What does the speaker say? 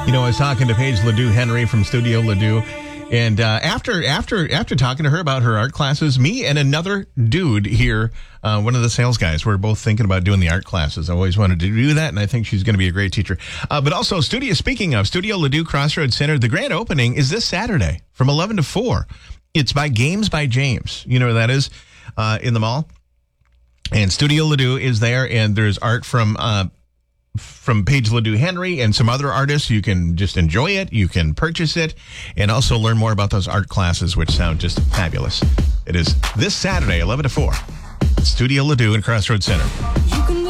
You know, I was talking to Paige Ledoux Henry from Studio Ledoux, and after talking to her about her art classes, me and another dude here, one of the sales guys, we're both thinking about doing the art classes. I always wanted to do that, and I think she's going to be a great teacher. But also, speaking of Studio Ledoux Crossroads Center, the grand opening is this Saturday from 11 to 4. It's by Games by James. You know where that is? In the mall. And Studio Ledoux is there, and there's art from Paige Ledoux Henry and some other artists. You can just enjoy it. You can purchase it and also learn more about those art classes, which sound just fabulous. It is this Saturday, 11 to 4. Studio Ledoux in Crossroads Center.